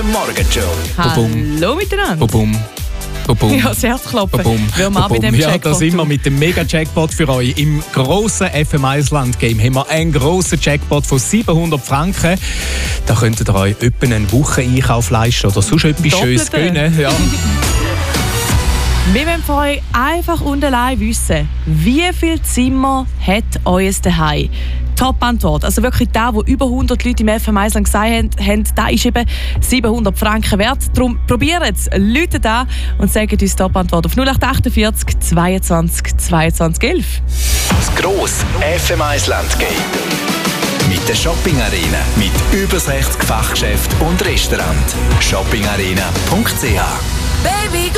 Morgenshow. Hallo miteinander. Ja, das Herzklopfen. Weil wir bei dem Ja, da sind wir mit dem Mega-Jackpot für euch. Im grossen FM1-Land-Game haben wir einen grossen Jackpot von 700 Franken. Da könntet ihr euch etwa eine Woche Einkauf leisten oder sonst etwas Schönes gönnen. Ja. Wir wollen von euch einfach und allein wissen, wie viele Zimmer hat euer Zuhause? Top-Antwort. Also wirklich der, wo über 100 Leute im FM1 gesagt haben, der ist eben 700 Franken wert. Darum probiert es, läutet an und sagt uns Top-Antwort auf 0848 22 22 11. Das grosse FM1 Landgame. Mit der Shopping Arena. Mit über 60 Fachgeschäften und Restaurants. shoppingarena.ch